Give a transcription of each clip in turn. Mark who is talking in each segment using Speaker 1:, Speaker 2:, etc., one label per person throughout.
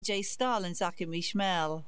Speaker 1: Jay Stahl and Zachary Schmel.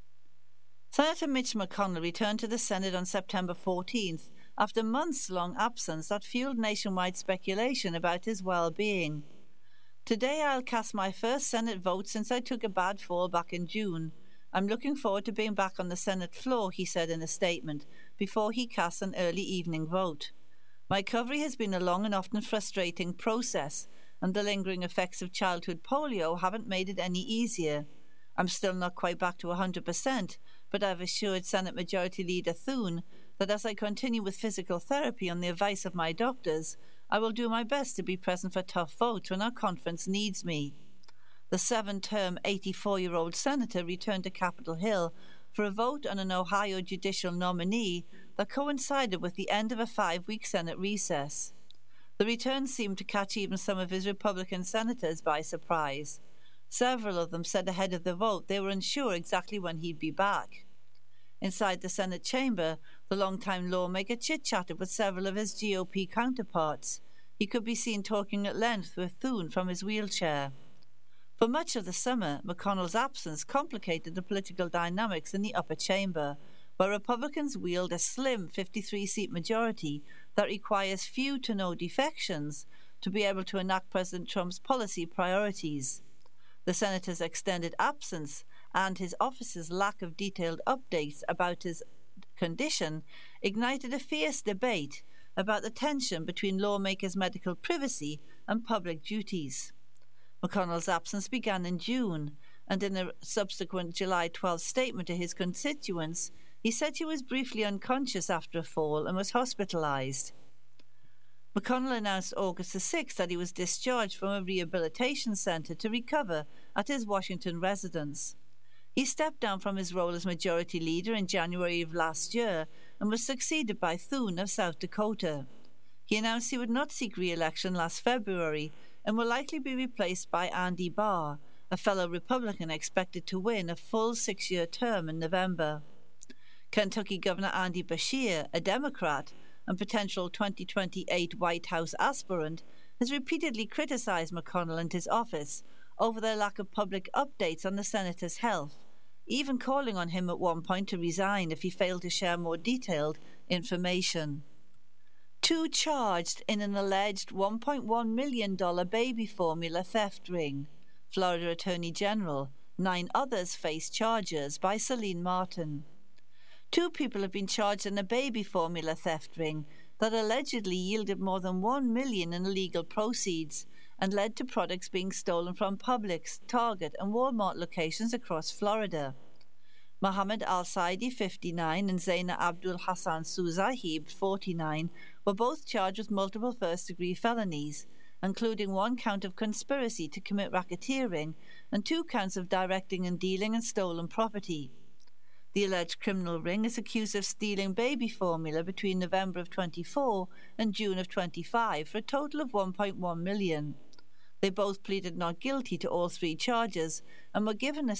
Speaker 1: Senator Mitch McConnell returned to the Senate on September 14th after months-long absence that fueled nationwide speculation about his well-being. "Today I'll cast my first Senate vote since I took a bad fall back in June. I'm looking forward to being back on the Senate floor," he said in a statement, before he cast an early evening vote. "My recovery has been a long and often frustrating process, and the lingering effects of childhood polio haven't made it any easier. I'm still not quite back to 100%, but I've assured Senate Majority Leader Thune that as I continue with physical therapy on the advice of my doctors, I will do my best to be present for tough votes when our conference needs me." The 7-term 84-year-old senator returned to Capitol Hill for a vote on an Ohio judicial nominee that coincided with the end of a 5-week Senate recess. The return seemed to catch even some of his Republican senators by surprise. Several of them said ahead of the vote they were unsure exactly when he'd be back. Inside the Senate chamber, the longtime lawmaker chit-chatted with several of his GOP counterparts. He could be seen talking at length with Thune from his wheelchair. For much of the summer, McConnell's absence complicated the political dynamics in the upper chamber, where Republicans wield a slim 53-seat majority that requires few to no defections to be able to enact President Trump's policy priorities. The senator's extended absence and his office's lack of detailed updates about his condition ignited a fierce debate about the tension between lawmakers' medical privacy and public duties. McConnell's absence began in June, and in a subsequent July 12 statement to his constituents, he said he was briefly unconscious after a fall and was hospitalized. McConnell announced August the 6th that he was discharged from a rehabilitation center to recover at his Washington residence. He stepped down from his role as Majority Leader in January of last year and was succeeded by Thune of South Dakota. He announced he would not seek re-election last February and will likely be replaced by Andy Barr, a fellow Republican expected to win a full 6-year term in November. Kentucky Governor Andy Beshear, a Democrat and potential 2028 White House aspirant, has repeatedly criticized McConnell and his office over their lack of public updates on the senator's health, even calling on him at one point to resign if he failed to share more detailed information. 2 charged in an alleged $1.1 million baby formula theft ring. Florida Attorney General. 9 others face charges by Celine Martin. 2 people have been charged in a baby formula theft ring that allegedly yielded more than $1 million in illegal proceeds and led to products being stolen from Publix, Target, and Walmart locations across Florida. Mohammed Al-Saidi, 59, and Zaina Abdul Hassan Suzahib, 49, were both charged with multiple first-degree felonies, including 1 count of conspiracy to commit racketeering and 2 counts of directing and dealing in stolen property. The alleged criminal ring is accused of stealing baby formula between November of 24 and June of 25 for a total of $1.1 million. They both pleaded not guilty to all 3 charges and were given a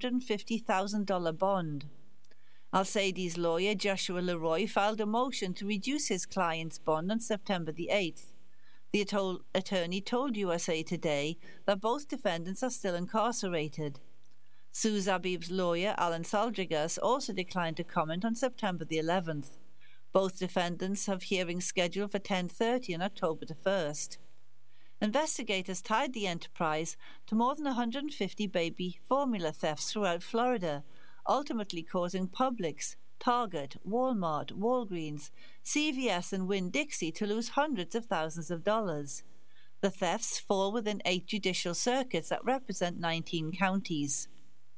Speaker 1: $750,000 bond. Al-Saidi's lawyer, Joshua Leroy, filed a motion to reduce his client's bond on September the 8th. The attorney told USA Today that both defendants are still incarcerated. Suzabib's lawyer, Alan Saldrigas, also declined to comment on September the 11th. Both defendants have hearings scheduled for 10:30 on October the 1st. Investigators tied the enterprise to more than 150 baby formula thefts throughout Florida, ultimately causing Publix, Target, Walmart, Walgreens, CVS, and Winn-Dixie to lose hundreds of thousands of dollars. The thefts fall within 8 judicial circuits that represent 19 counties.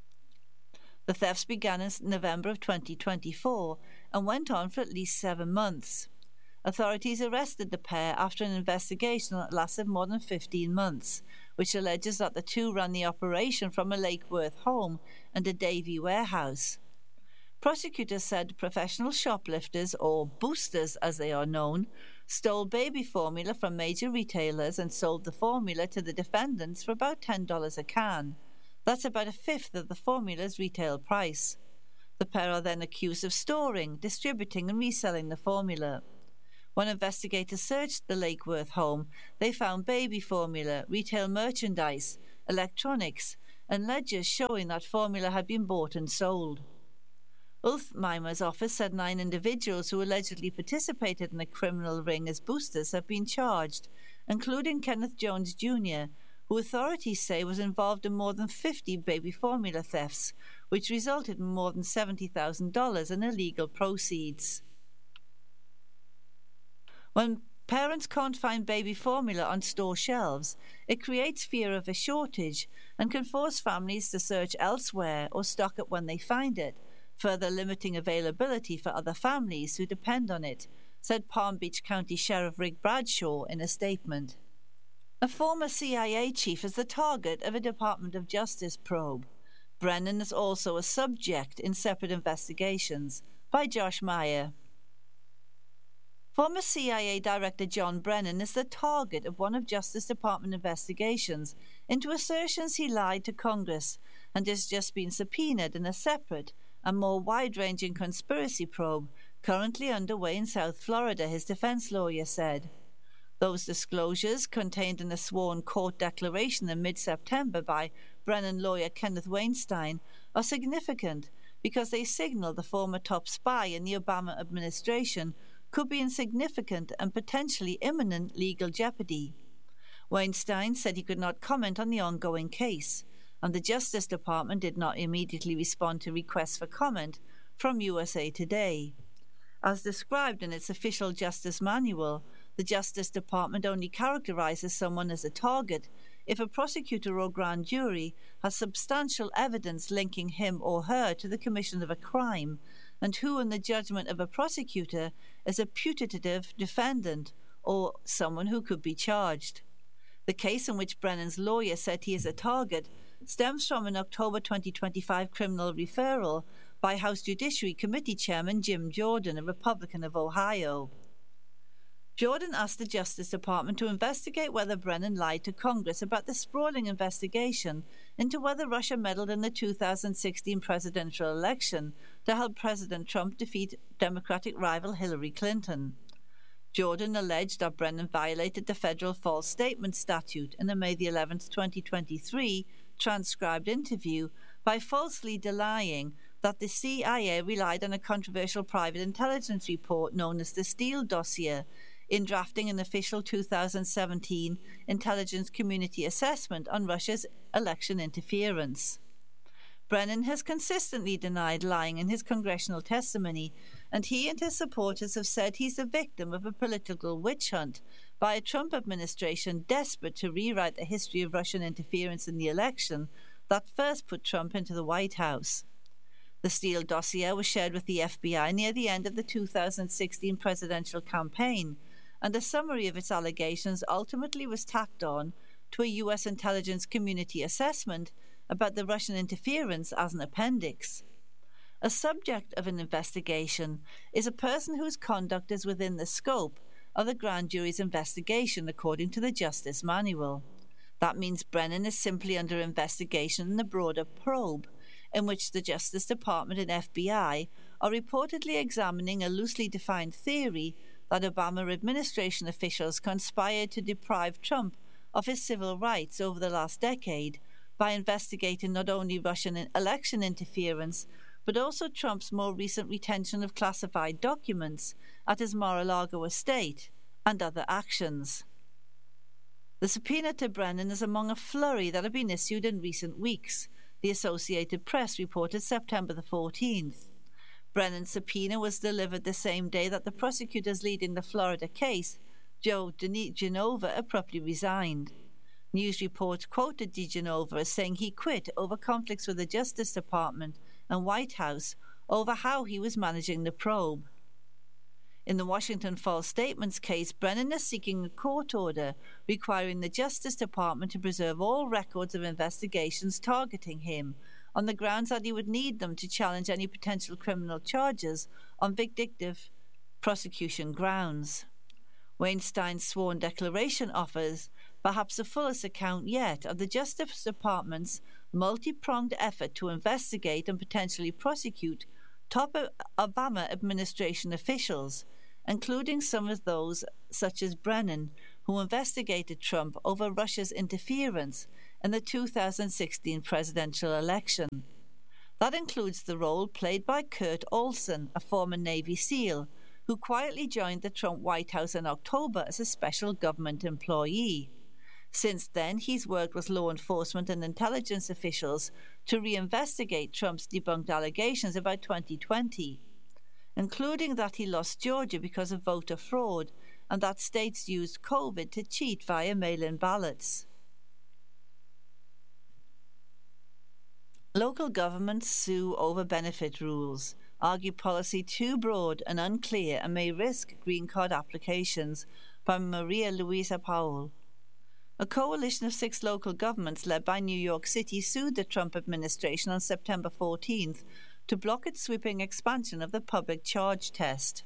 Speaker 1: The thefts began in November of 2024 and went on for at least 7 months. Authorities arrested the pair after an investigation that lasted more than 15 months, which alleges that the 2 ran the operation from a Lake Worth home and a Davie warehouse. Prosecutors said professional shoplifters, or boosters as they are known, stole baby formula from major retailers and sold the formula to the defendants for about $10 a can. That's about a fifth of the formula's retail price. The pair are then accused of storing, distributing, and reselling the formula. When investigators searched the Lake Worth home, they found baby formula, retail merchandise, electronics, and ledgers showing that formula had been bought and sold. Ulf Meimer's office said 9 individuals who allegedly participated in the criminal ring as boosters have been charged, including Kenneth Jones Jr., who authorities say was involved in more than 50 baby formula thefts, which resulted in more than $70,000 in illegal proceeds. When parents can't find baby formula on store shelves, it creates fear of a shortage and can force families to search elsewhere or stock it when they find it, further limiting availability for other families who depend on it, said Palm Beach County Sheriff Rick Bradshaw in a statement. A former CIA chief is the target of a Department of Justice probe. Brennan is also a subject in separate investigations. By Josh Meyer. Former CIA Director John Brennan is the target of one of Justice Department investigations into assertions he lied to Congress and has just been subpoenaed in a separate and more wide-ranging conspiracy probe currently underway in South Florida, his defense lawyer said. Those disclosures, contained in a sworn court declaration in mid-September by Brennan lawyer Kenneth Weinstein, are significant because they signal the former top spy in the Obama administration could be in significant and potentially imminent legal jeopardy. Weinstein said he could not comment on the ongoing case, and the Justice Department did not immediately respond to requests for comment from USA Today. As described in its official Justice Manual, the Justice Department only characterizes someone as a target if a prosecutor or grand jury has substantial evidence linking him or her to the commission of a crime, and who, in the judgment of a prosecutor, is a putative defendant or someone who could be charged. The case in which Brennan's lawyer said he is a target stems from an October 2025 criminal referral by House Judiciary Committee Chairman Jim Jordan, a Republican of Ohio. Jordan asked the Justice Department to investigate whether Brennan lied to Congress about the sprawling investigation into whether Russia meddled in the 2016 presidential election to help President Trump defeat Democratic rival Hillary Clinton. Jordan alleged that Brennan violated the federal false statement statute in a May 11, 2023, transcribed interview by falsely denying that the CIA relied on a controversial private intelligence report known as the Steele dossier in drafting an official 2017 intelligence community assessment on Russia's election interference. Brennan has consistently denied lying in his congressional testimony, and he and his supporters have said he's the victim of a political witch hunt by a Trump administration desperate to rewrite the history of Russian interference in the election that first put Trump into the White House. The Steele dossier was shared with the FBI near the end of the 2016 presidential campaign, and a summary of its allegations ultimately was tacked on to a U.S. intelligence community assessment about the Russian interference as an appendix. A subject of an investigation is a person whose conduct is within the scope of the grand jury's investigation, according to the Justice Manual. That means Brennan is simply under investigation in a broader probe, in which the Justice Department and FBI are reportedly examining a loosely defined theory that Obama administration officials conspired to deprive Trump of his civil rights over the last decade by investigating not only Russian election interference, but also Trump's more recent retention of classified documents at his Mar-a-Lago estate and other actions. The subpoena to Brennan is among a flurry that have been issued in recent weeks, the Associated Press reported September the 14th. Brennan's subpoena was delivered the same day that the prosecutors leading the Florida case, Joe DiGenova, abruptly resigned. News reports quoted DiGenova as saying he quit over conflicts with the Justice Department and White House over how he was managing the probe. In the Washington false statements case, Brennan is seeking a court order requiring the Justice Department to preserve all records of investigations targeting him, on the grounds that he would need them to challenge any potential criminal charges on vindictive prosecution grounds. Weinstein's sworn declaration offers perhaps the fullest account yet of the Justice Department's multi-pronged effort to investigate and potentially prosecute top Obama administration officials, including some of those such as Brennan, who investigated Trump over Russia's interference in the 2016 presidential election. That includes the role played by Kurt Olsen, a former Navy SEAL, who quietly joined the Trump White House in October as a special government employee. Since then, he's worked with law enforcement and intelligence officials to reinvestigate Trump's debunked allegations about 2020, including that he lost Georgia because of voter fraud and that states used COVID to cheat via mail-in ballots. Local governments sue over benefit rules, argue policy too broad and unclear and may risk green card applications, by Maria Luisa Powell. A coalition of 6 local governments led by New York City sued the Trump administration on September 14th to block its sweeping expansion of the public charge test,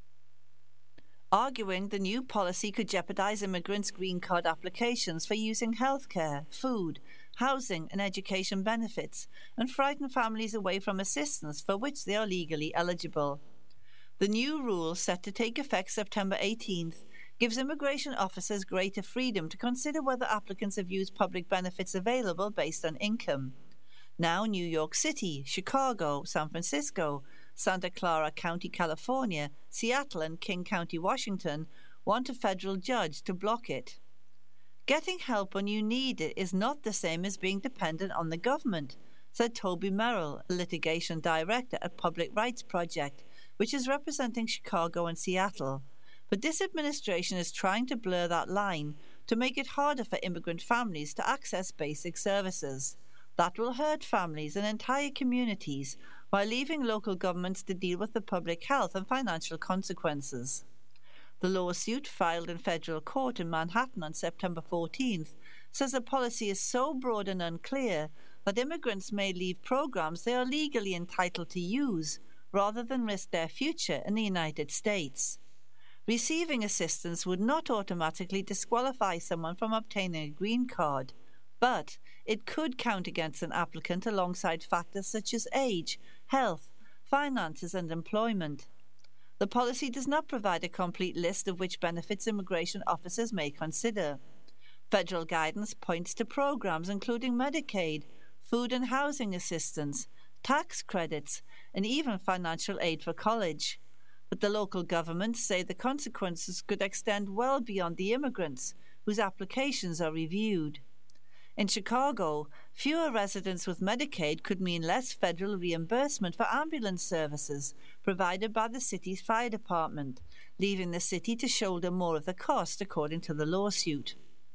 Speaker 1: arguing the new policy could jeopardize immigrants' green card applications for using healthcare, food, housing and education benefits, and frighten families away from assistance for which they are legally eligible. The new rule, set to take effect September 18th, gives immigration officers greater freedom to consider whether applicants have used public benefits available based on income. Now New York City, Chicago, San Francisco, Santa Clara County, California, Seattle and King County, Washington want a federal judge to block it. Getting help when you need it is not the same as being dependent on the government, said Toby Merrill, a litigation director at Public Rights Project, which is representing Chicago and Seattle. But this administration is trying to blur that line to make it harder for immigrant families to access basic services. That will hurt families and entire communities while leaving local governments to deal with the public health and financial consequences. The lawsuit, filed in federal court in Manhattan on September 14th, says the policy is so broad and unclear that immigrants may leave programs they are legally entitled to use rather than risk their future in the United States. Receiving assistance would not automatically disqualify someone from obtaining a green card, but it could count against an applicant alongside factors such as age, health, finances, and employment. The policy does not provide a complete list of which benefits immigration officers may consider. Federal guidance points to programs including Medicaid, food and housing assistance, tax credits, and even financial aid for college. But the local governments say the consequences could extend well beyond the immigrants, whose applications are reviewed. In Chicago, fewer residents with Medicaid could mean less federal reimbursement for ambulance services provided by the city's fire department, leaving the city to shoulder more of the cost, according to the lawsuit.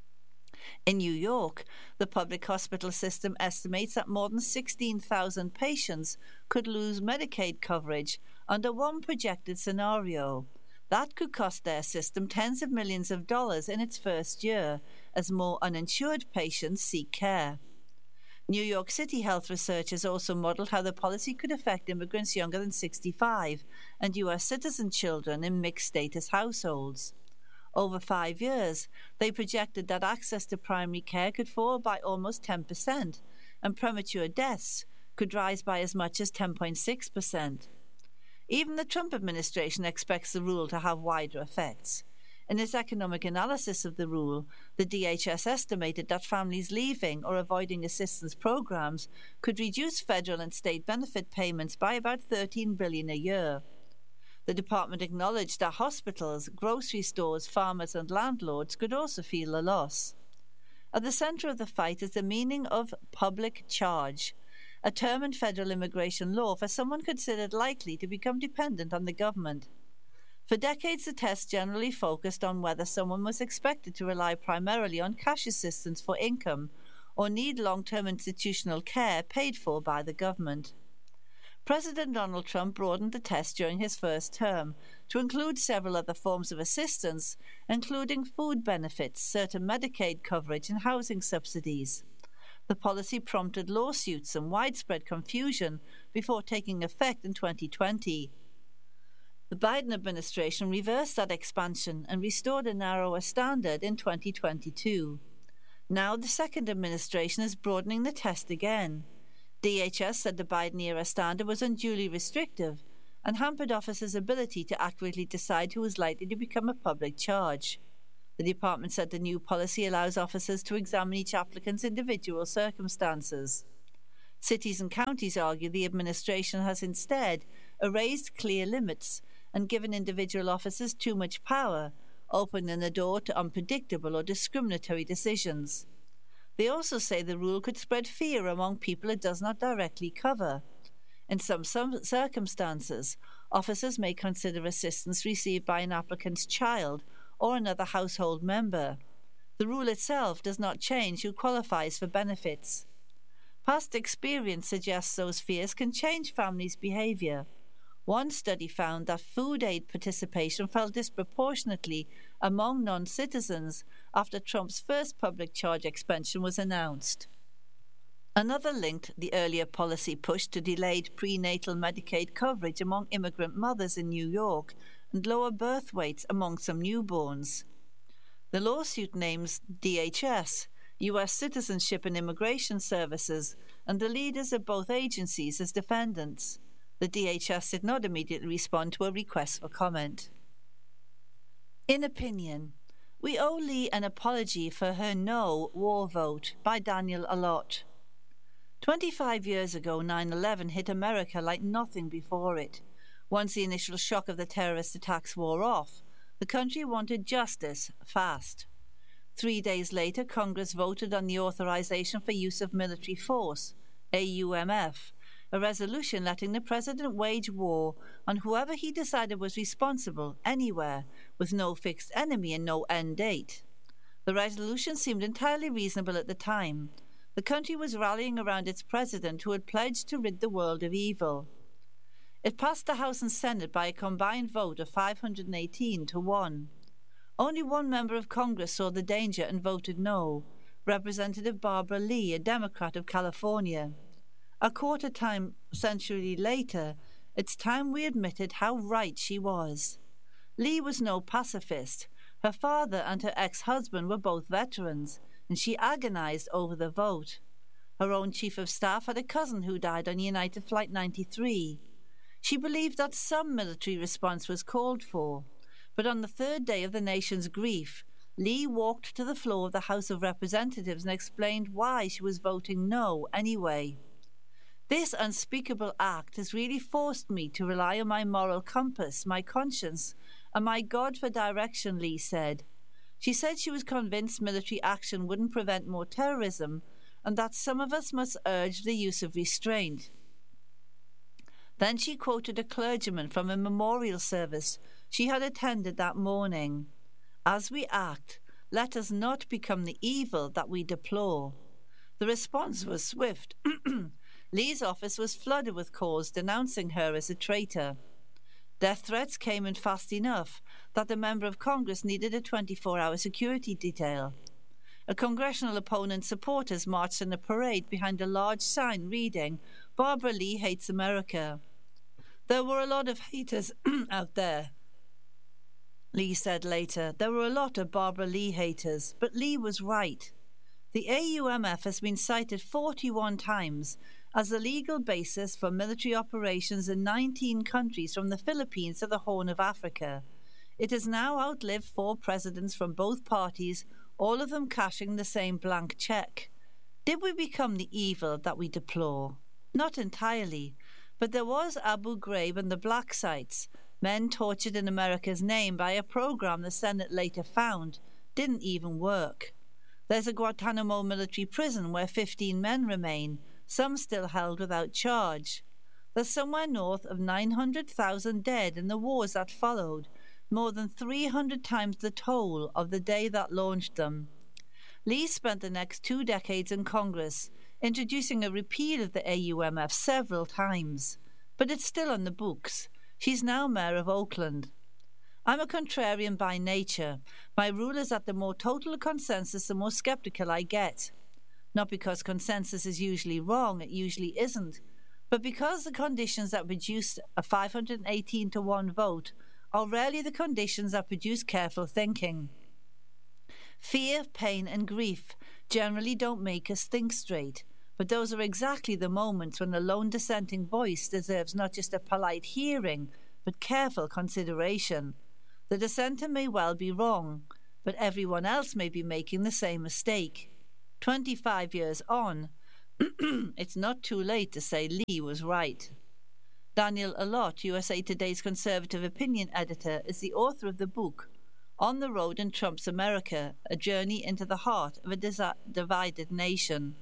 Speaker 1: In New York, the public hospital system estimates that more than 16,000 patients could lose Medicaid coverage under one projected scenario. That could cost their system tens of millions of dollars in its first year as more uninsured patients seek care. New York City health researchers also modeled how the policy could affect immigrants younger than 65 and U.S. citizen children in mixed-status households. Over 5 years, they projected that access to primary care could fall by almost 10%, and premature deaths could rise by as much as 10.6%. Even the Trump administration expects the rule to have wider effects. In its economic analysis of the rule, the DHS estimated that families leaving or avoiding assistance programs could reduce federal and state benefit payments by about $13 billion a year. The department acknowledged that hospitals, grocery stores, farmers, and landlords could also feel the loss. At the center of the fight is the meaning of public charge, a term in federal immigration law for someone considered likely to become dependent on the government. For decades, the test generally focused on whether someone was expected to rely primarily on cash assistance for income or need long-term institutional care paid for by the government. President Donald Trump broadened the test during his first term to include several other forms of assistance, including food benefits, certain Medicaid coverage, and housing subsidies. The policy prompted lawsuits and widespread confusion before taking effect in 2020. The Biden administration reversed that expansion and restored a narrower standard in 2022. Now the second administration is broadening the test again. DHS said the Biden-era standard was unduly restrictive and hampered officers' ability to accurately decide who was likely to become a public charge. The department said the new policy allows officers to examine each applicant's individual circumstances. Cities and counties argue the administration has instead erased clear limits and given individual officers too much power, opening the door to unpredictable or discriminatory decisions. They also say the rule could spread fear among people it does not directly cover. In some circumstances, officers may consider assistance received by an applicant's child or another household member. The rule itself does not change who qualifies for benefits. Past experience suggests those fears can change families' behavior. One study found that food aid participation fell disproportionately among non-citizens after Trump's first public charge expansion was announced. Another linked the earlier policy push to delayed prenatal Medicaid coverage among immigrant mothers in New York and lower birth weights among some newborns. The lawsuit names DHS, U.S. Citizenship and Immigration Services, and the leaders of both agencies as defendants. The DHS did not immediately respond to a request for comment. In opinion, we owe Lee an apology for her no war vote by Daniel Allott. 25 years ago, 9/11 hit America like nothing before it. Once the initial shock of the terrorist attacks wore off, the country wanted justice fast. 3 days later, Congress voted on the Authorization for Use of Military Force, AUMF, a resolution letting the president wage war on whoever he decided was responsible anywhere, with no fixed enemy and no end date. The resolution seemed entirely reasonable at the time. The country was rallying around its president who had pledged to rid the world of evil. It passed the House and Senate by a combined vote of 518 to 1. Only one member of Congress saw the danger and voted no, Representative Barbara Lee, a Democrat of California. A century later, it's time we admitted how right she was. Lee was no pacifist. Her father and her ex-husband were both veterans, and she agonized over the vote. Her own chief of staff had a cousin who died on United Flight 93. She believed that some military response was called for, but on the third day of the nation's grief, Lee walked to the floor of the House of Representatives and explained why she was voting no anyway. This unspeakable act has really forced me to rely on my moral compass, my conscience, and my God for direction, Lee said. She said she was convinced military action wouldn't prevent more terrorism and that some of us must urge the use of restraint. Then she quoted a clergyman from a memorial service she had attended that morning. As we act, let us not become the evil that we deplore. The response was swift. Lee's office was flooded with calls denouncing her as a traitor. Death threats came in fast enough that the member of Congress needed a 24-hour security detail. A congressional opponent's supporters marched in a parade behind a large sign reading, "Barbara Lee hates America." There were a lot of haters out there, Lee said later. There were a lot of Barbara Lee haters, but Lee was right. The AUMF has been cited 41 times as the legal basis for military operations in 19 countries from the Philippines to the Horn of Africa. It has now outlived 4 presidents from both parties, all of them cashing the same blank check. Did we become the evil that we deplore? Not entirely, but there was Abu Ghraib and the black sites, men tortured in America's name by a program the Senate later found didn't even work. There's a Guantanamo military prison where 15 men remain, some still held without charge. There's somewhere north of 900,000 dead in the wars that followed, more than 300 times the toll of the day that launched them. Lee spent the next 2 decades in Congress, introducing a repeal of the AUMF several times. But it's still on the books. She's now mayor of Oakland. I'm a contrarian by nature. My rule is that the more total consensus, the more skeptical I get. Not because consensus is usually wrong, it usually isn't, but because the conditions that produce a 518 to 1 vote are rarely the conditions that produce careful thinking. Fear, pain, and grief generally don't make us think straight, but those are exactly the moments when a lone dissenting voice deserves not just a polite hearing, but careful consideration. The dissenter may well be wrong. but everyone else may be making the same mistake. 25 years on, it's not too late to say Lee was right. Daniel Allott, USA Today's conservative opinion editor, is the author of the book On the Road in Trump's America, A Journey into the Heart of a Divided Nation.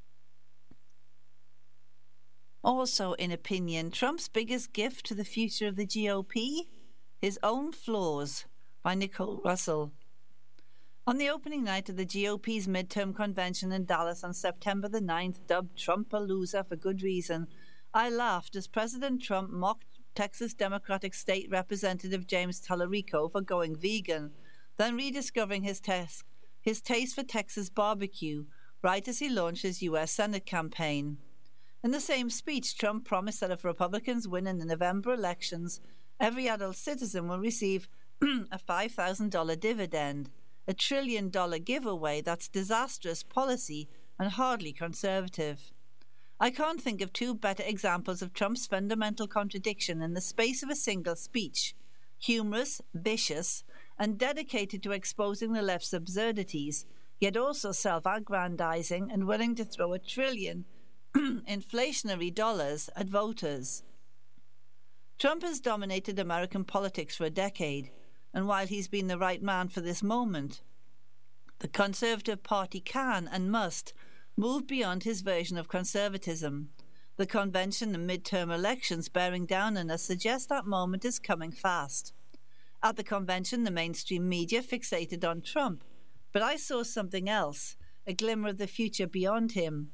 Speaker 1: Also in opinion, Trump's biggest gift to the future of the GOP? His Own Flaws, by Nicole Russell. On the opening night of the GOP's midterm convention in Dallas on September the 9th, dubbed Trumpalooza for good reason, I laughed as President Trump mocked Texas Democratic State Representative James Tallarico for going vegan, then rediscovering his taste for Texas barbecue right as he launched his U.S. Senate campaign. In the same speech, Trump promised that if Republicans win in the November elections, every adult citizen will receive a $5,000 dividend, a $1 trillion giveaway that's disastrous policy and hardly conservative. I can't think of two better examples of Trump's fundamental contradiction in the space of a single speech: humorous, vicious, and dedicated to exposing the left's absurdities, yet also self-aggrandizing and willing to throw $1 trillion inflationary dollars at voters. Trump has dominated American politics for a decade, and while he's been the right man for this moment, the Conservative Party can and must move beyond his version of conservatism. The convention and midterm elections bearing down on us suggest that moment is coming fast. At the convention, the mainstream media fixated on Trump, but I saw something else, a glimmer of the future beyond him.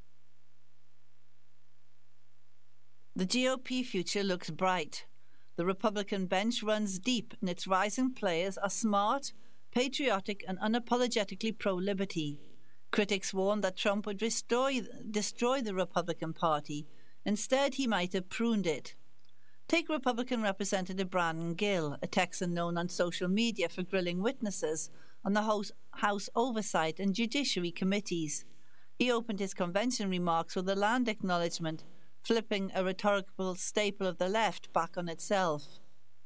Speaker 1: The GOP future looks bright. The Republican bench runs deep, and its rising players are smart, patriotic, and unapologetically pro-liberty. Critics warned that Trump would destroy the Republican Party. Instead, he might have pruned it. Take Republican Representative Brandon Gill, a Texan known on social media for grilling witnesses on the House Oversight and Judiciary Committees. He opened his convention remarks with a land acknowledgement, flipping a rhetorical staple of the left back on itself.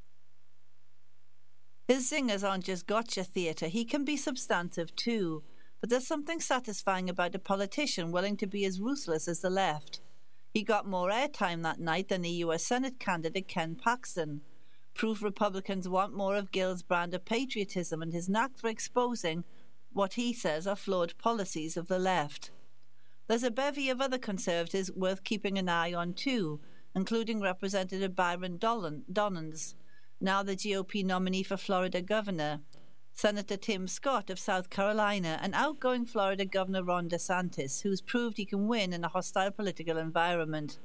Speaker 1: His zingers aren't just gotcha theatre, he can be substantive too. But there's something satisfying about a politician willing to be as ruthless as the left. He got more airtime that night than the U.S. Senate candidate Ken Paxton. Proof Republicans want more of Gill's brand of patriotism and his knack for exposing what he says are flawed policies of the left. There's a bevy of other conservatives worth keeping an eye on too, including Representative Byron Donalds, now the GOP nominee for Florida governor, Senator Tim Scott of South Carolina, and outgoing Florida Governor Ron DeSantis, who's proved he can win in a hostile political environment.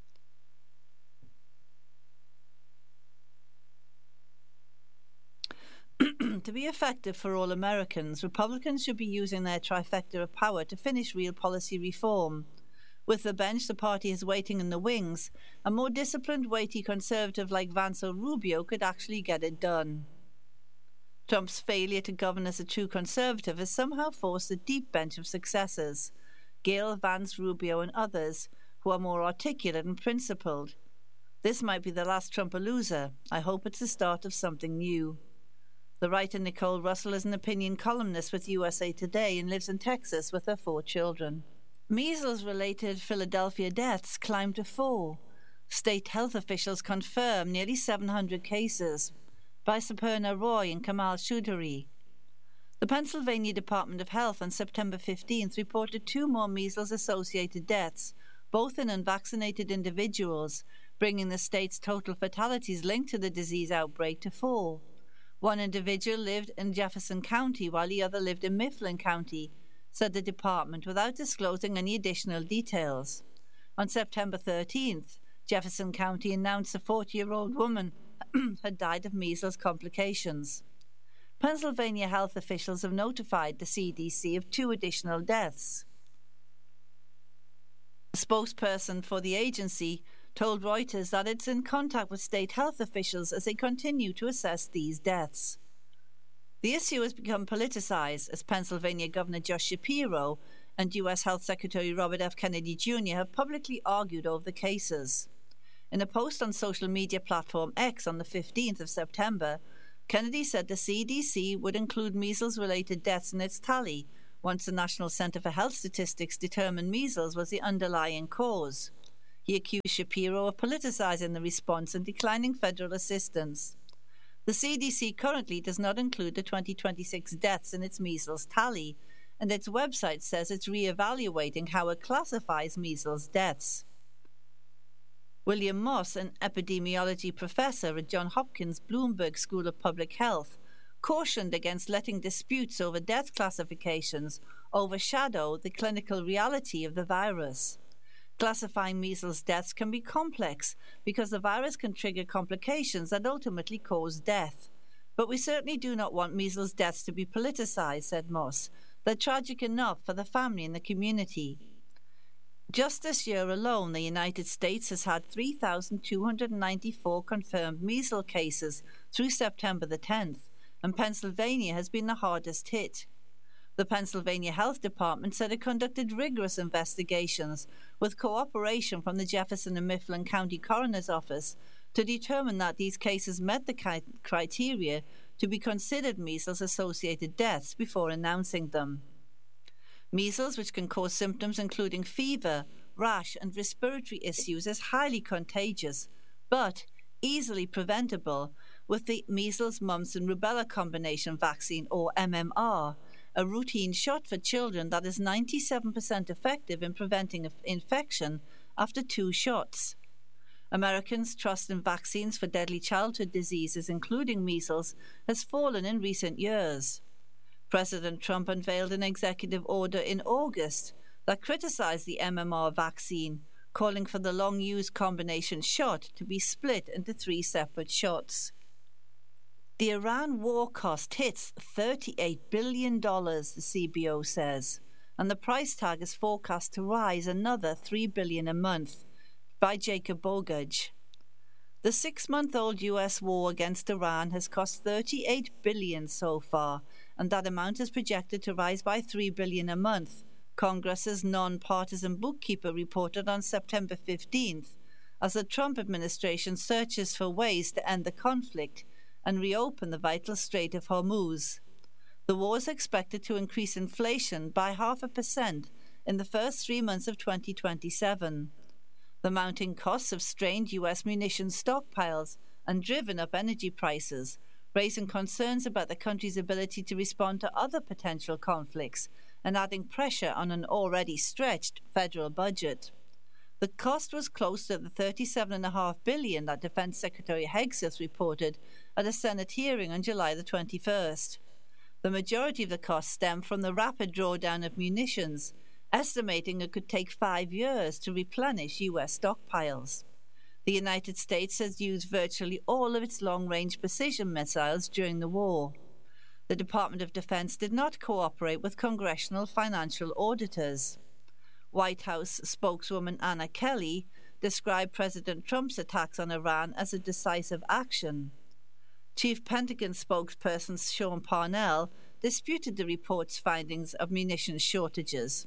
Speaker 1: To be effective for all Americans, Republicans should be using their trifecta of power to finish real policy reform. With the bench the party is waiting in the wings, a more disciplined, weighty conservative like Vance or Rubio could actually get it done. Trump's failure to govern as a true conservative has somehow forced a deep bench of successors: Gill, Vance, Rubio, and others, who are more articulate and principled. This might be the last Trumpalooza. I hope it's the start of something new. The writer Nicole Russell is an opinion columnist with USA Today and lives in Texas with her 4 children. Measles-related Philadelphia deaths climbed to 4. State health officials confirm nearly 700 cases, by Suparna Roy and Kamal Choudhury. The Pennsylvania Department of Health on September 15th reported 2 more measles-associated deaths, both in unvaccinated individuals, bringing the state's total fatalities linked to the disease outbreak to 4. One individual lived in Jefferson County while the other lived in Mifflin County, said the department, without disclosing any additional details. On September 13th, Jefferson County announced a 40-year-old woman had died of measles complications. Pennsylvania health officials have notified the CDC of 2 additional deaths. A spokesperson for the agency told Reuters that it's in contact with state health officials as they continue to assess these deaths. The issue has become politicized as Pennsylvania Governor Josh Shapiro and U.S. Health Secretary Robert F. Kennedy Jr. have publicly argued over the cases. In a post on social media platform X on the 15th of September, Kennedy said the CDC would include measles-related deaths in its tally once the National Center for Health Statistics determined measles was the underlying cause. He accused Shapiro of politicizing the response and declining federal assistance. The CDC currently does not include the 2026 deaths in its measles tally, and its website says it's re-evaluating how it classifies measles deaths. William Moss, an epidemiology professor at Johns Hopkins Bloomberg School of Public Health, cautioned against letting disputes over death classifications overshadow the clinical reality of the virus. Classifying measles deaths can be complex because the virus can trigger complications that ultimately cause death. But we certainly do not want measles deaths to be politicized, said Moss. They're tragic enough for the family and the community. Just this year alone, the United States has had 3,294 confirmed measles cases through September the 10th, and Pennsylvania has been the hardest hit. The Pennsylvania Health Department said it conducted rigorous investigations with cooperation from the Jefferson and Mifflin County Coroner's Office to determine that these cases met the criteria to be considered measles-associated deaths before announcing them. Measles, which can cause symptoms including fever, rash, and respiratory issues, is highly contagious, but easily preventable with the measles, mumps, and rubella combination vaccine, or MMR, a routine shot for children that is 97% effective in preventing infection after 2 shots. Americans' trust in vaccines for deadly childhood diseases, including measles, has fallen in recent years. President Trump unveiled an executive order in August that criticized the MMR vaccine, calling for the long-used combination shot to be split into 3 separate shots. The Iran war cost hits $38 billion, the CBO says, and the price tag is forecast to rise another $3 billion a month, by Jacob Boguj. The 6-month-old U.S. war against Iran has cost $38 billion so far, and that amount is projected to rise by $3 billion a month, Congress's non-partisan bookkeeper reported on September 15th, as the Trump administration searches for ways to end the conflict and reopen the vital Strait of Hormuz. The war is expected to increase inflation by 0.5% in the first 3 months of 2027. The mounting costs have strained U.S. munitions stockpiles and driven up energy prices, raising concerns about the country's ability to respond to other potential conflicts and adding pressure on an already stretched federal budget. The cost was close to the $37.5 billion that Defense Secretary Hegseth reported at a Senate hearing on July the 21st. The majority of the costs stem from the rapid drawdown of munitions, estimating it could take 5 years to replenish U.S. stockpiles. The United States has used virtually all of its long-range precision missiles during the war. The Department of Defense did not cooperate with congressional financial auditors. White House spokeswoman Anna Kelly described President Trump's attacks on Iran as a decisive action. Chief Pentagon spokesperson Sean Parnell disputed the report's findings of munitions shortages.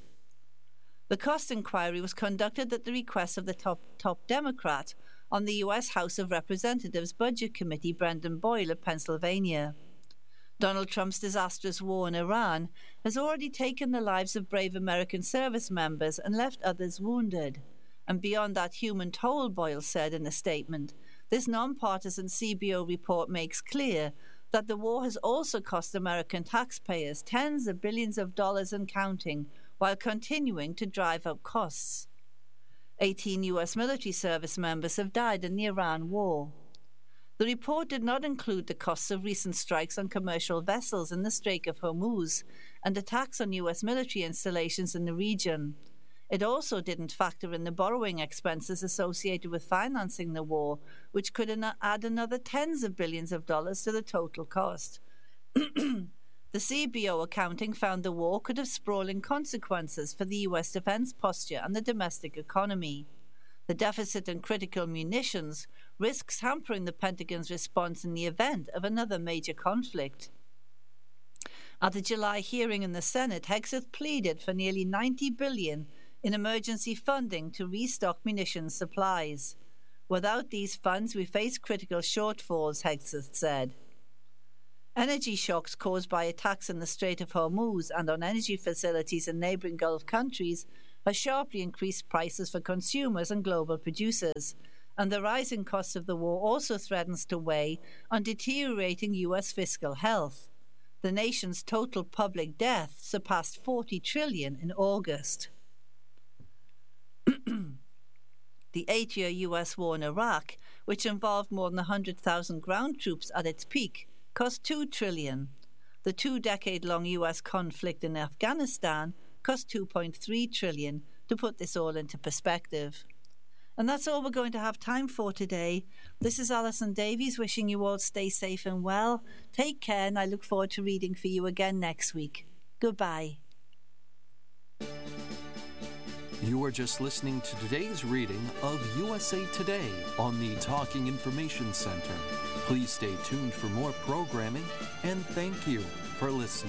Speaker 1: The cost inquiry was conducted at the request of the top Democrat on the U.S. House of Representatives Budget Committee, Brendan Boyle of Pennsylvania. Donald Trump's disastrous war in Iran has already taken the lives of brave American service members and left others wounded. And beyond that human toll, Boyle said in a statement, this nonpartisan CBO report makes clear that the war has also cost American taxpayers tens of billions of dollars and counting, while continuing to drive up costs. 18 U.S. military service members have died in the Iran war. The report did not include the costs of recent strikes on commercial vessels in the Strait of Hormuz and attacks on U.S. military installations in the region. It also didn't factor in the borrowing expenses associated with financing the war, which could add another tens of billions of dollars to the total cost. The CBO accounting found the war could have sprawling consequences for the U.S. defense posture and the domestic economy. The deficit in critical munitions risks hampering the Pentagon's response in the event of another major conflict. At the July hearing in the Senate, Hegseth pleaded for nearly $90 billion in emergency funding to restock munitions supplies. Without these funds, we face critical shortfalls, Hegseth said. Energy shocks caused by attacks in the Strait of Hormuz and on energy facilities in neighbouring Gulf countries has sharply increased prices for consumers and global producers, and the rising cost of the war also threatens to weigh on deteriorating US fiscal health. The nation's total public debt surpassed $40 trillion in August. The 8-year US war in Iraq, which involved more than 100,000 ground troops at its peak, cost $2 trillion. The 2-decade-long US conflict in Afghanistan cost $2.3 trillion, to put this all into perspective. And that's all we're going to have time for today. This is Alison Davies wishing you all stay safe and well. Take care, and I look forward to reading for you again next week. Goodbye.
Speaker 2: You are just listening to today's reading of USA Today on the Talking Information Center. Please stay tuned for more programming, and thank you for listening.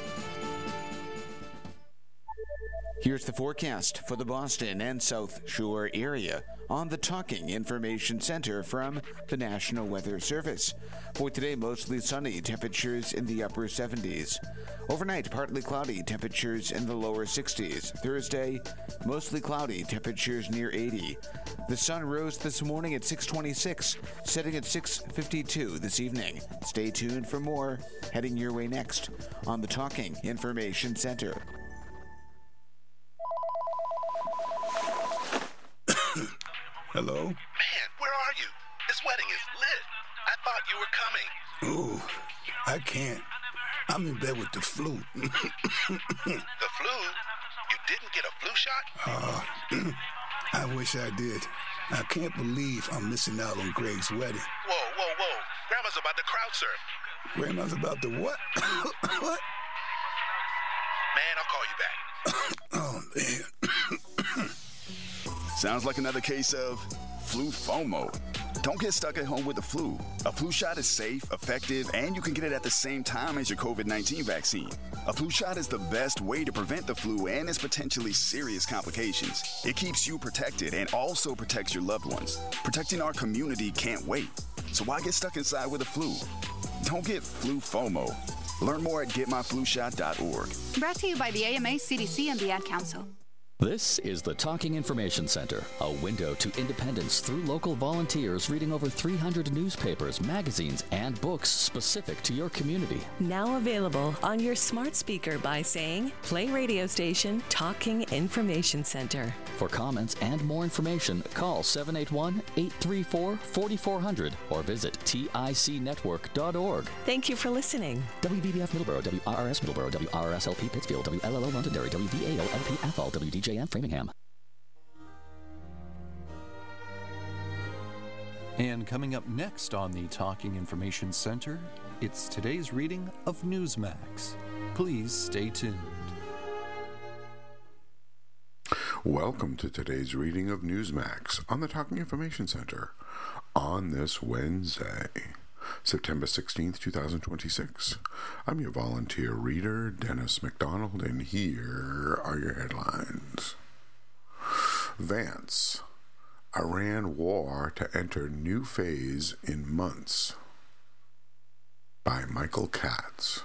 Speaker 3: Here's the forecast for the Boston and South Shore area on the Talking Information Center from the National Weather Service. For today, mostly sunny, temperatures in the upper 70s. Overnight, partly cloudy, temperatures in the lower 60s. Thursday, mostly cloudy, temperatures near 80. The sun rose this morning at 6:26, setting at 6:52 this evening. Stay tuned for more heading your way next on the Talking Information Center.
Speaker 4: Hello?
Speaker 5: Man, where are you? This wedding is lit. I thought you were coming.
Speaker 4: Oh, I can't. I'm in bed with the flu.
Speaker 5: The flu? You didn't get a flu shot?
Speaker 4: I wish I did. I can't believe I'm missing out on Greg's wedding.
Speaker 5: Whoa. Grandma's about to crowd surf.
Speaker 4: Grandma's about to what? What?
Speaker 5: Man, I'll call you back.
Speaker 4: Oh, man.
Speaker 6: Sounds like another case of flu FOMO. Don't get stuck at home with the flu. A flu shot is safe, effective, and you can get it at the same time as your COVID-19 vaccine. A flu shot is the best way to prevent the flu and its potentially serious complications. It keeps you protected and also protects your loved ones. Protecting our community can't wait. So why get stuck inside with the flu? Don't get flu FOMO. Learn more at getmyflushot.org.
Speaker 7: Brought to you by the AMA, CDC, and the Ad Council.
Speaker 8: This is the Talking Information Center, a window to independence through local volunteers reading over 300 newspapers, magazines, and books specific to your community.
Speaker 9: Now available on your smart speaker by saying, play radio station Talking Information Center.
Speaker 8: For comments and more information, call 781-834-4400 or visit ticnetwork.org.
Speaker 9: Thank you for listening.
Speaker 8: WVBF Middleborough, WRRS Middleborough, WRSLP Pittsfield, WLLO Londonderry, WVAO LP Athol, WDJN Framingham.
Speaker 2: And coming up next on the Talking Information Center, it's today's reading of Newsmax. Please stay tuned.
Speaker 10: Welcome to today's reading of Newsmax on the Talking Information Center on this Wednesday, September 16th, 2026. I'm your volunteer reader, Dennis McDonald, and here are your headlines. Vance, Iran war to enter new phase in months, by Michael Katz.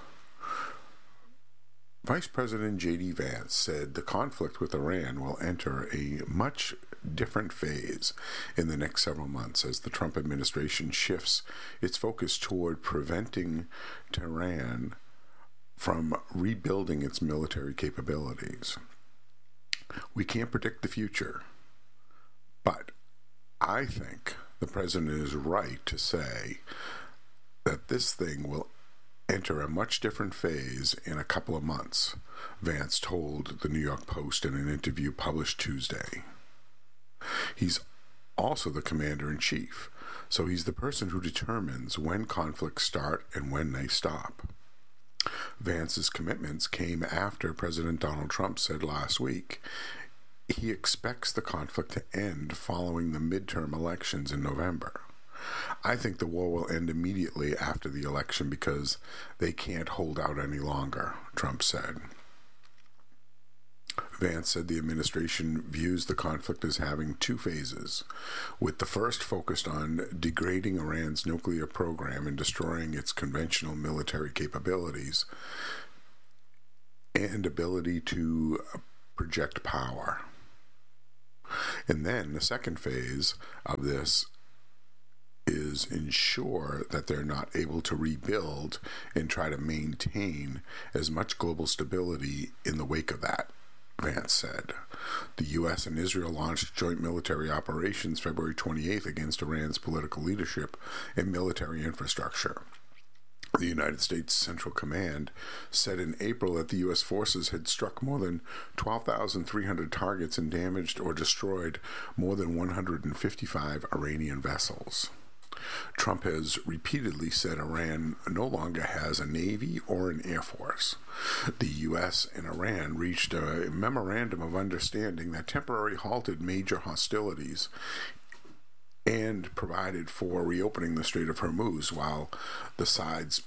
Speaker 10: Vice President J.D. Vance said the conflict with Iran will enter a much different phase in the next several months as the Trump administration shifts its focus toward preventing Tehran from rebuilding its military capabilities. We can't predict the future, but I think the president is right to say that this thing will enter a much different phase in a couple of months, Vance told the New York Post in an interview published Tuesday. He's also the commander-in-chief, so he's the person who determines when conflicts start and when they stop. Vance's commitments came after President Donald Trump said last week he expects the conflict to end following the midterm elections in November. I think the war will end immediately after the election because they can't hold out any longer, Trump said. Vance said the administration views the conflict as having two phases, with the first focused on degrading Iran's nuclear program and destroying its conventional military capabilities and ability to project power. And then the second phase of this is ensure that they're not able to rebuild and try to maintain as much global stability in the wake of that, Vance said. The U.S. and Israel launched joint military operations February 28th against Iran's political leadership and military infrastructure. The United States Central Command said in April that the U.S. forces had struck more than 12,300 targets and damaged or destroyed more than 155 Iranian vessels. Trump has repeatedly said Iran no longer has a navy or an air force. The U.S. and Iran reached a memorandum of understanding that temporarily halted major hostilities and provided for reopening the Strait of Hormuz while the sides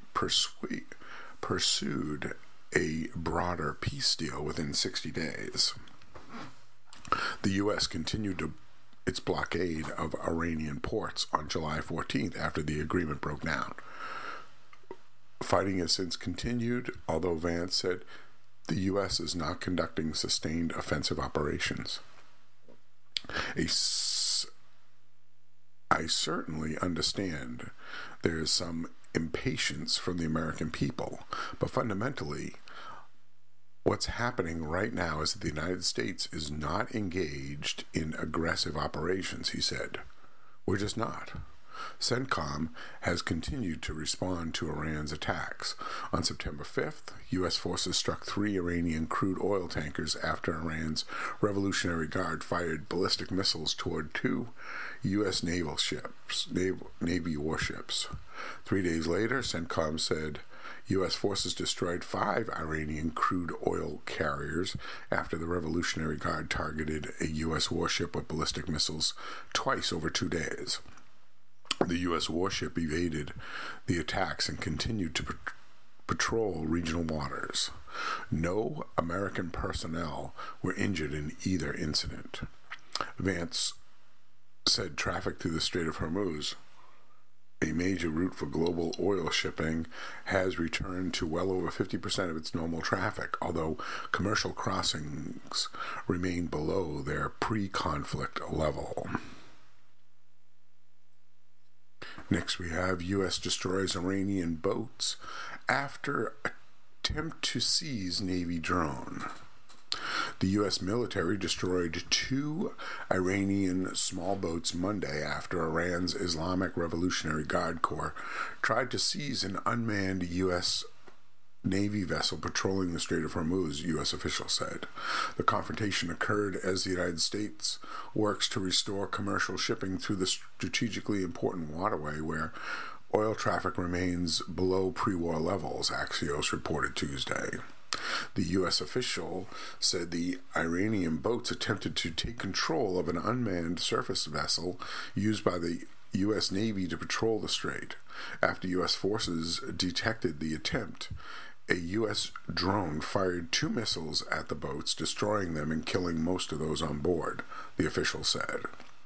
Speaker 10: pursued a broader peace deal within 60 days. The U.S. continued its blockade of Iranian ports on July 14th after the agreement broke down. Fighting has since continued, although Vance said the U.S. is not conducting sustained offensive operations. I certainly understand there is some impatience from the American people, but fundamentally, what's happening right now is that the United States is not engaged in aggressive operations, he said. We're just not. CENTCOM has continued to respond to Iran's attacks. On September 5th, U.S. forces struck 3 Iranian crude oil tankers after Iran's Revolutionary Guard fired ballistic missiles toward 2 U.S. Navy warships. 3 days later, CENTCOM said U.S. forces destroyed 5 Iranian crude oil carriers after the Revolutionary Guard targeted a U.S. warship with ballistic missiles twice over 2 days. The U.S. warship evaded the attacks and continued to patrol regional waters. No American personnel were injured in either incident. Vance said traffic through the Strait of Hormuz, a major route for global oil shipping, has returned to well over 50% of its normal traffic, although commercial crossings remain below their pre-conflict level. Next, we have U.S. destroys Iranian boats after attempt to seize Navy drone. The U.S. military destroyed 2 Iranian small boats Monday after Iran's Islamic Revolutionary Guard Corps tried to seize an unmanned U.S. Navy vessel patrolling the Strait of Hormuz, U.S. officials said. The confrontation occurred as the United States works to restore commercial shipping through the strategically important waterway where oil traffic remains below pre-war levels, Axios reported Tuesday. The U.S. official said the Iranian boats attempted to take control of an unmanned surface vessel used by the U.S. Navy to patrol the strait. After U.S. forces detected the attempt, a U.S. drone fired 2 missiles at the boats, destroying them and killing most of those on board, the official said.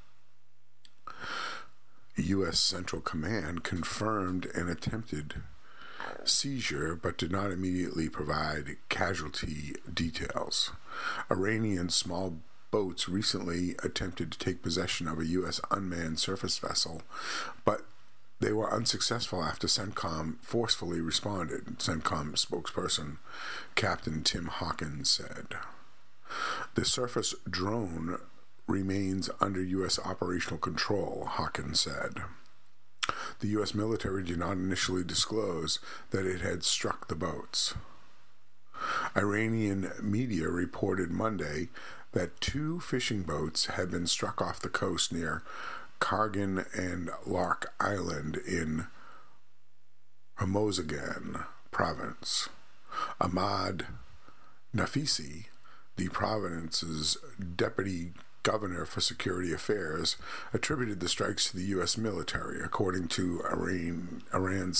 Speaker 10: U.S. Central Command confirmed an attempted seizure but did not immediately provide casualty details. Iranian small boats recently attempted to take possession of a U.S. unmanned surface vessel, but they were unsuccessful after CENTCOM forcefully responded, CENTCOM spokesperson Captain Tim Hawkins said. The surface drone remains under U.S. operational control, Hawkins said. The U.S. military did not initially disclose that it had struck the boats. Iranian media reported Monday that 2 fishing boats had been struck off the coast near Kargan and Lark Island in Hormozgan province. Ahmad Nafisi, the province's deputy governor for security affairs, attributed the strikes to the U.S. military, according to Iran's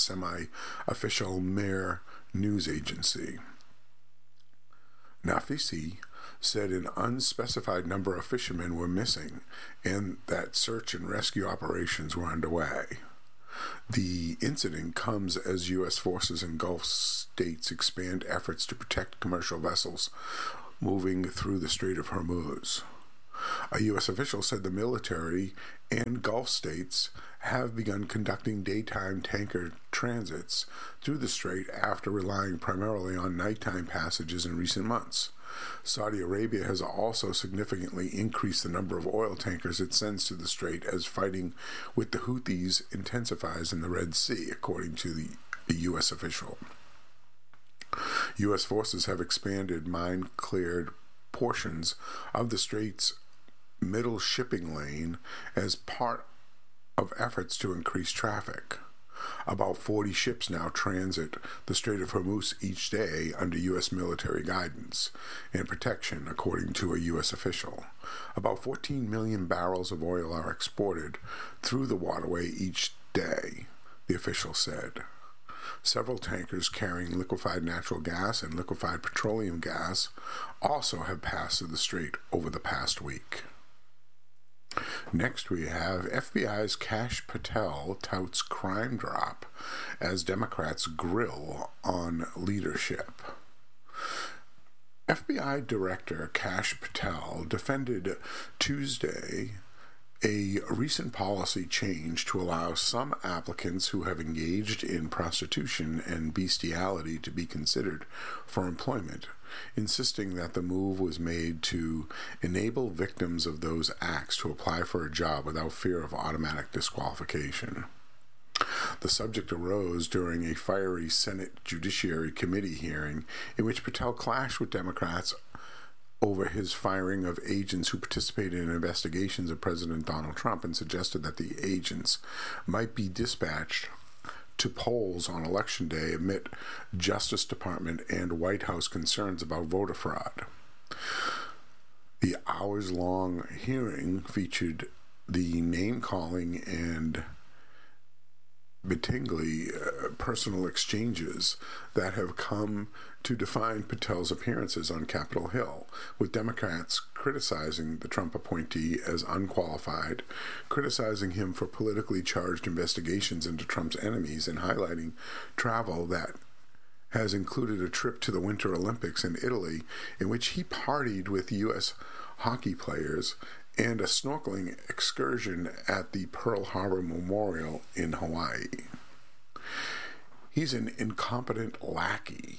Speaker 10: semi-official Mehr news agency. Nafisi said an unspecified number of fishermen were missing and that search and rescue operations were underway. The incident comes as U.S. forces in Gulf states expand efforts to protect commercial vessels moving through the Strait of Hormuz. A U.S. official said the military and Gulf states have begun conducting daytime tanker transits through the strait after relying primarily on nighttime passages in recent months. Saudi Arabia has also significantly increased the number of oil tankers it sends to the strait as fighting with the Houthis intensifies in the Red Sea, according to the U.S. official. U.S. forces have expanded mine-cleared portions of the strait's middle shipping lane as part of efforts to increase traffic. About 40 ships now transit the Strait of Hormuz each day under U.S. military guidance and protection, according to a U.S. official. About 14 million barrels of oil are exported through the waterway each day, the official said. Several tankers carrying liquefied natural gas and liquefied petroleum gas also have passed through the strait over the past week. Next, we have FBI's Kash Patel touts crime drop as Democrats grill on leadership. FBI Director Kash Patel defended Tuesday a recent policy change to allow some applicants who have engaged in prostitution and bestiality to be considered for employment, insisting that the move was made to enable victims of those acts to apply for a job without fear of automatic disqualification. The subject arose during a fiery Senate Judiciary Committee hearing in which Patel clashed with Democrats over his firing of agents who participated in investigations of President Donald Trump and suggested that the agents might be dispatched to polls on Election Day amid Justice Department and White House concerns about voter fraud. The hours-long hearing featured the name-calling and Bittingly personal exchanges that have come to define Patel's appearances on Capitol Hill, with Democrats criticizing the Trump appointee as unqualified, criticizing him for politically charged investigations into Trump's enemies, and highlighting travel that has included a trip to the Winter Olympics in Italy in which he partied with U.S. hockey players and a snorkeling excursion at the Pearl Harbor Memorial in Hawaii. He's an incompetent lackey.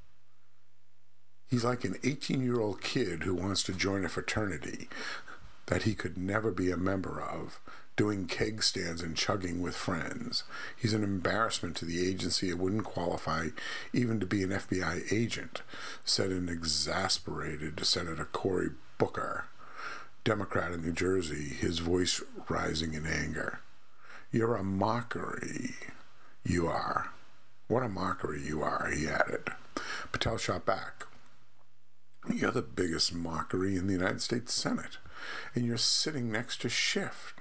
Speaker 10: He's like an 18-year-old kid who wants to join a fraternity that he could never be a member of, doing keg stands and chugging with friends. He's an embarrassment to the agency. It wouldn't qualify even to be an FBI agent, said an exasperated Senator Cory Booker, Democrat in New Jersey, his voice rising in anger. You're a mockery, you are. What a mockery you are, he added. Patel shot back. You're the biggest mockery in the United States Senate, and you're sitting next to Schiff.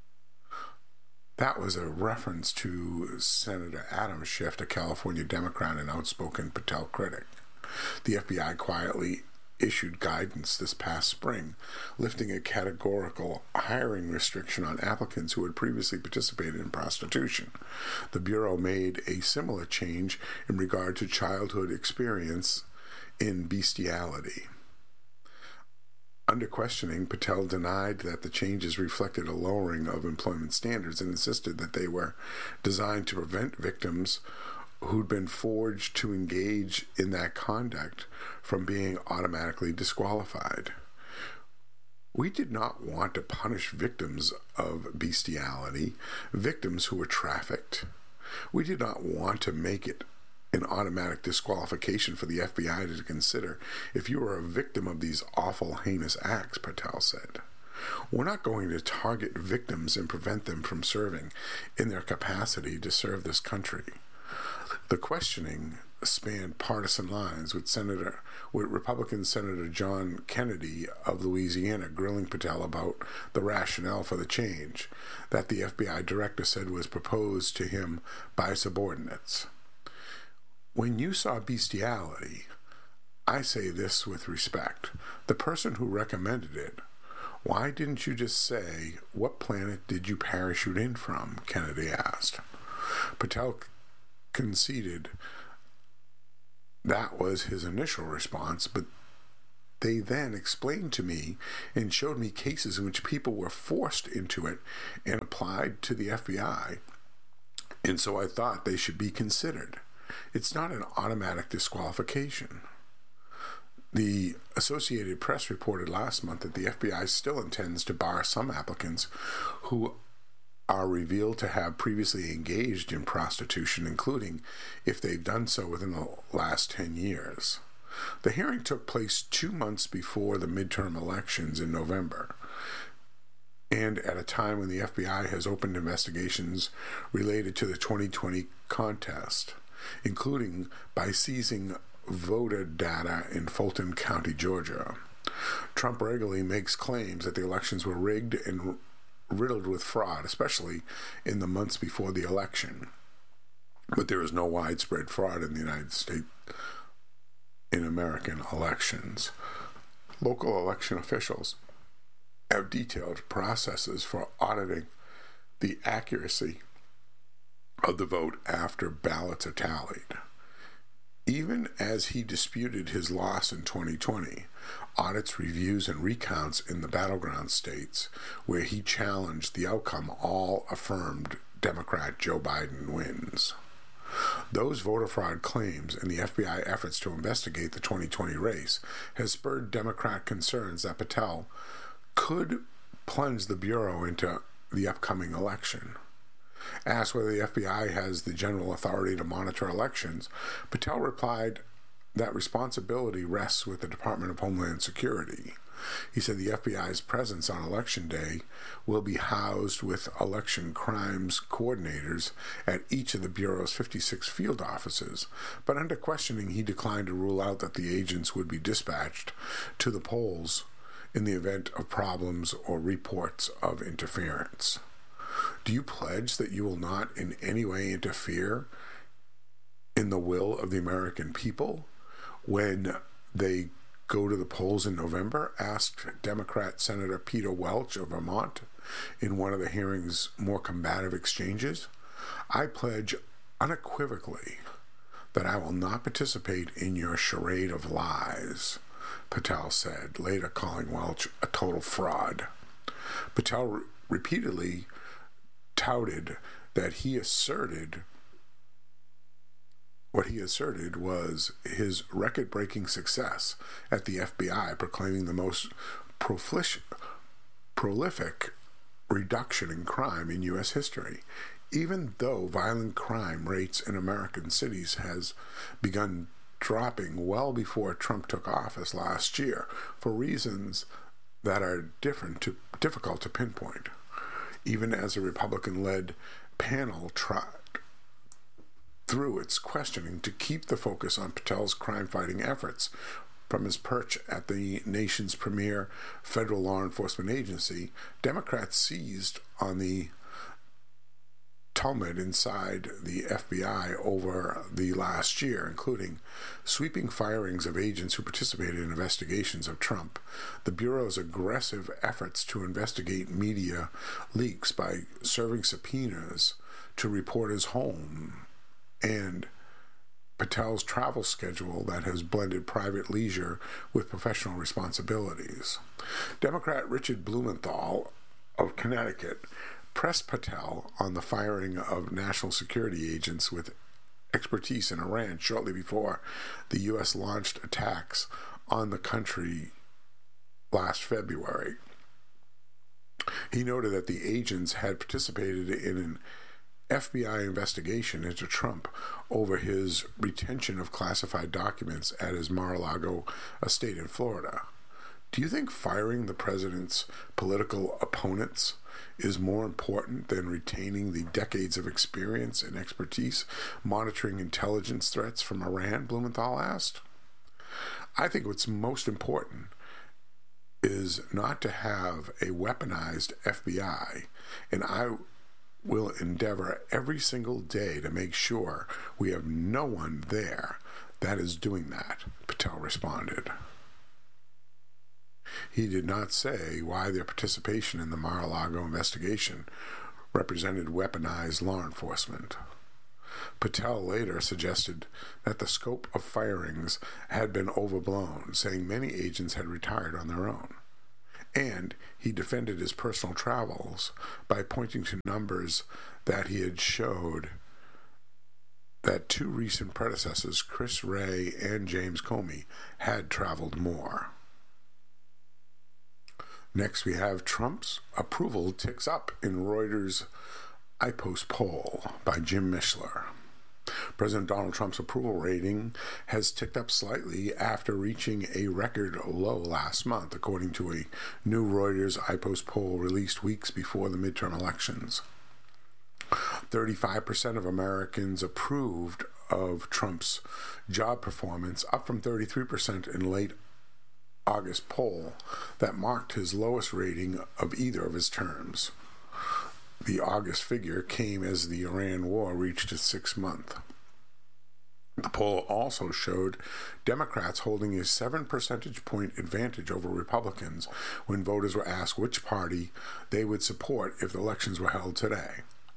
Speaker 10: That was a reference to Senator Adam Schiff, a California Democrat and outspoken Patel critic. The FBI quietly issued guidance this past spring, lifting a categorical hiring restriction on applicants who had previously participated in prostitution. The Bureau made a similar change in regard to childhood experience in bestiality. Under questioning, Patel denied that the changes reflected a lowering of employment standards and insisted that they were designed to prevent victims who'd been forged to engage in that conduct from being automatically disqualified. We did not want to punish victims of bestiality, victims who were trafficked. We did not want to make it an automatic disqualification for the FBI to consider if you were a victim of these awful, heinous acts, Patel said. We're not going to target victims and prevent them from serving in their capacity to serve this country. The questioning spanned partisan lines, with Republican Senator John Kennedy of Louisiana grilling Patel about the rationale for the change that the FBI director said was proposed to him by subordinates. When you saw bestiality, I say this with respect. The person who recommended it, why didn't you just say, what planet did you parachute in from? Kennedy asked. Patel conceded that was his initial response, but they then explained to me and showed me cases in which people were forced into it and applied to the FBI, and so I thought they should be considered. It's not an automatic disqualification. The Associated Press reported last month that the FBI still intends to bar some applicants who are revealed to have previously engaged in prostitution, including if they've done so within the last 10 years. The hearing took place 2 months before the midterm elections in November, and at a time when the FBI has opened investigations related to the 2020 contest, including by seizing voter data in Fulton County, Georgia. Trump regularly makes claims that the elections were rigged and riddled with fraud, especially in the months before the election. But there is no widespread fraud in the United States in American elections. Local election officials have detailed processes for auditing the accuracy of the vote after ballots are tallied. Even as he disputed his loss in 2020, audits, reviews, and recounts in the battleground states where he challenged the outcome all affirmed Democrat Joe Biden wins. Those voter fraud claims and the FBI efforts to investigate the 2020 race has spurred Democrat concerns that Patel could plunge the Bureau into the upcoming election. Asked whether the FBI has the general authority to monitor elections, Patel replied that responsibility rests with the Department of Homeland Security. He said the FBI's presence on Election Day will be housed with election crimes coordinators at each of the Bureau's 56 field offices, but under questioning he declined to rule out that the agents would be dispatched to the polls in the event of problems or reports of interference. Do you pledge that you will not in any way interfere in the will of the American people when they go to the polls in November? Asked Democrat Senator Peter Welch of Vermont in one of the hearing's more combative exchanges. I pledge unequivocally that I will not participate in your charade of lies, Patel said, later calling Welch a total fraud. Patel repeatedly touted that what he asserted was his record-breaking success at the FBI, proclaiming the most prolific reduction in crime in U.S. history, even though violent crime rates in American cities has begun dropping well before Trump took office last year for reasons that are difficult to pinpoint. Even as a Republican-led panel tried through its questioning to keep the focus on Patel's crime-fighting efforts from his perch at the nation's premier federal law enforcement agency, Democrats seized on the tumult inside the FBI over the last year, including sweeping firings of agents who participated in investigations of Trump, the Bureau's aggressive efforts to investigate media leaks by serving subpoenas to reporters' home, and Patel's travel schedule that has blended private leisure with professional responsibilities. Democrat Richard Blumenthal of Connecticut pressed Patel on the firing of national security agents with expertise in Iran shortly before the U.S. launched attacks on the country last February. He noted that the agents had participated in an FBI investigation into Trump over his retention of classified documents at his Mar-a-Lago estate in Florida. Do you think firing the president's political opponents is more important than retaining the decades of experience and expertise monitoring intelligence threats from Iran? Blumenthal asked. I think what's most important is not to have a weaponized FBI, and I will endeavor every single day to make sure we have no one there that is doing that, Patel responded. He did not say why their participation in the Mar-a-Lago investigation represented weaponized law enforcement. Patel later suggested that the scope of firings had been overblown, saying many agents had retired on their own. And he defended his personal travels by pointing to numbers that he had showed that two recent predecessors, Chris Wray and James Comey, had traveled more. Next, we have Trump's approval ticks up in Reuters' Ipsos poll by Jim Mishler. President Donald Trump's approval rating has ticked up slightly after reaching a record low last month, according to a new Reuters Ipsos poll released weeks before the midterm elections. 35% of Americans approved of Trump's job performance, up from 33% in late August poll that marked his lowest rating of either of his terms. The August figure came as the Iran war reached its 6th month. The poll also showed Democrats holding a 7 percentage point advantage over Republicans when voters were asked which party they would support if the elections were held today.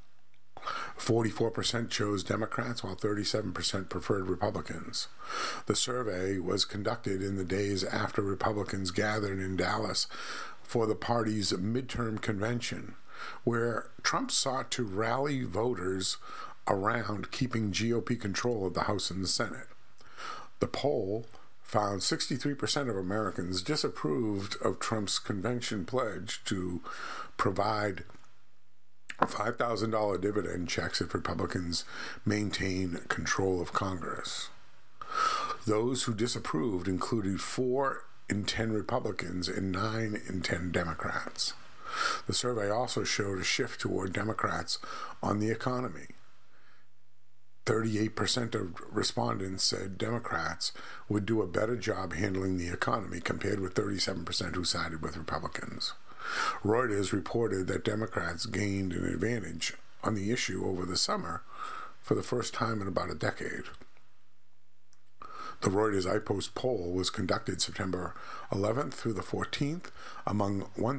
Speaker 10: 44% chose Democrats, while 37% preferred Republicans. The survey was conducted in the days after Republicans gathered in Dallas for the party's midterm convention, where Trump sought to rally voters around keeping GOP control of the House and the Senate. The poll found 63% of Americans disapproved of Trump's convention pledge to provide $5,000 dividend checks if Republicans maintain control of Congress. Those who disapproved included 4 in 10 Republicans and 9 in 10 Democrats. The survey also showed a shift toward Democrats on the economy. 38% of respondents said Democrats would do a better job handling the economy compared with 37% who sided with Republicans. Reuters reported that Democrats gained an advantage on the issue over the summer for the first time in about a decade. The Reuters Ipsos poll was conducted September 11th through the 14th among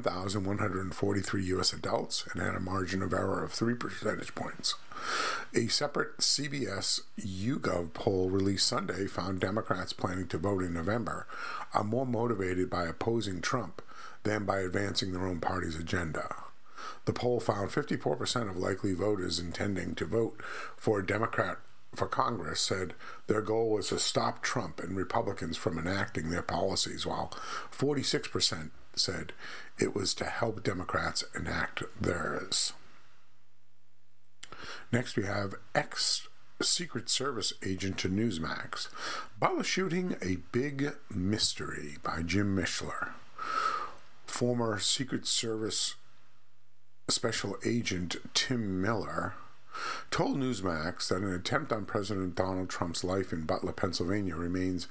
Speaker 10: 1,143 U.S. adults and had a margin of error of 3 percentage points. A separate CBS YouGov poll released Sunday found Democrats planning to vote in November are more motivated by opposing Trump than by advancing their own party's agenda. The poll found 54% of likely voters intending to vote for a Democrat for Congress said their goal was to stop Trump and Republicans from enacting their policies, while 46% said it was to help Democrats enact theirs. Next, we have ex-Secret Service agent to Newsmax. Butler shooting, a big mystery by Jim Mishler. Former Secret Service Special Agent Tim Miller told Newsmax that an attempt on President Donald Trump's life in Butler, Pennsylvania remains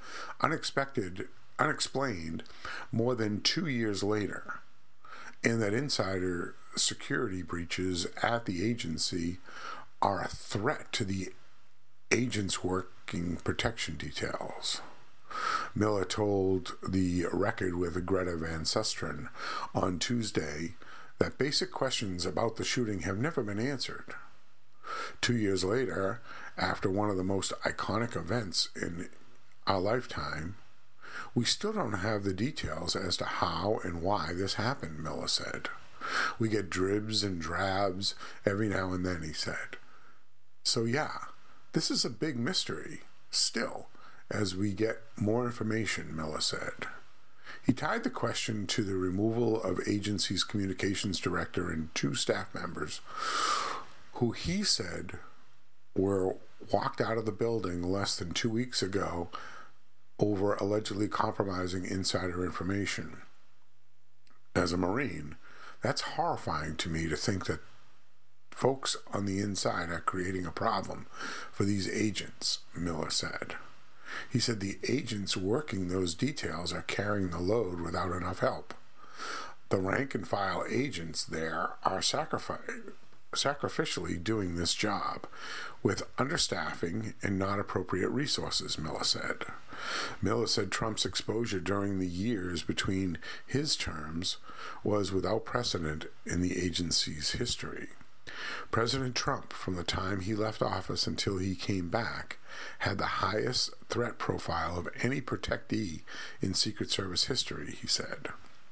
Speaker 10: unexplained more than 2 years later, and that insider security breaches at the agency are a threat to the agent's working protection details. Miller told the Record with Greta Van Susteren on Tuesday that basic questions about the shooting have never been answered. 2 years later, after one of the most iconic events in our lifetime, we still don't have the details as to how and why this happened, Miller said. We get dribs and drabs every now and then, he said. So yeah, this is a big mystery, still, as we get more information, Miller said. He tied the question to the removal of agency's communications director and 2 staff members who he said were walked out of the building less than 2 weeks ago over allegedly compromising insider information. As a Marine, that's horrifying to me to think that folks on the inside are creating a problem for these agents, Miller said. He said the agents working those details are carrying the load without enough help. The rank-and-file agents there are sacrificially doing this job with understaffing and not appropriate resources, Miller said. Miller said Trump's exposure during the years between his terms was without precedent in the agency's history. President Trump, from the time he left office until he came back, had the highest threat profile of any protectee in Secret Service history, he said.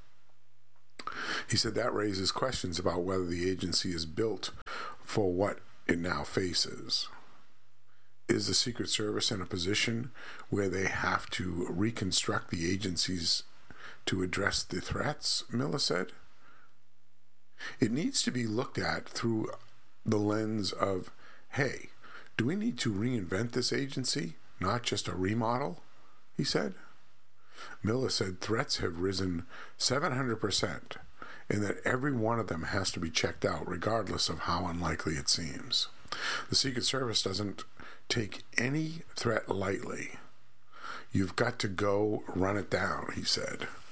Speaker 10: He said that raises questions about whether the agency is built for what it now faces. Is the Secret Service in a position where they have to reconstruct the agencies to address the threats, Miller said? It needs to be looked at through the lens of, hey, do we need to reinvent this agency, not just a remodel? He said. Miller said threats have risen 700%, and that every one of them has to be checked out, regardless of how unlikely it seems. The Secret Service doesn't take any threat lightly. You've got to go run it down, he said.